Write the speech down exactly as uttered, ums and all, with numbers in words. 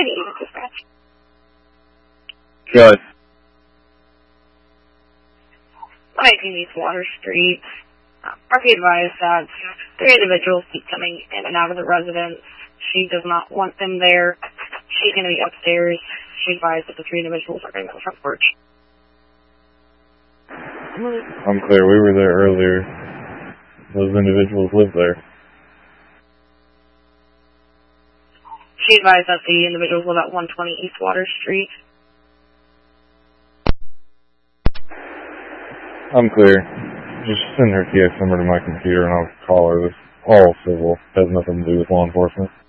eight dispatch. Good. one eighteen East Water Street. Uh, Murphy advised that three individuals keep coming in and out of the residence. She does not want them there. She's going to be upstairs. She advised that the three individuals are going to go to the front porch. I'm clear. We were there earlier. Those individuals live there. She advised that the individuals live at one twenty East Water Street. I'm clear. Just send her T X number to my computer and I'll call her. This all civil. Has nothing to do with law enforcement.